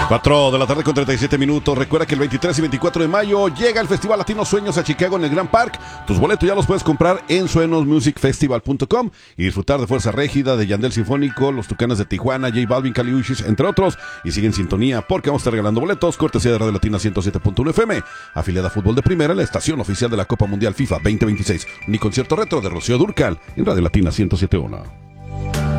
4 de la tarde con 37 minutos. Recuerda que el 23 y 24 de mayo llega el Festival Latino Sueños a Chicago en el Grand Park. Tus boletos ya los puedes comprar en suenosmusicfestival.com y disfrutar de Fuerza Régida, de Yandel Sinfónico, los Tucanes de Tijuana, J Balvin, Kali Uchis, entre otros. Y sigue en sintonía porque vamos a estar regalando boletos, cortesía de Radio Latina 107.1 FM, afiliada a Fútbol de Primera, la estación oficial de la Copa Mundial FIFA 2026. Ni concierto retro de Rocío Dúrcal en Radio Latina 107.1.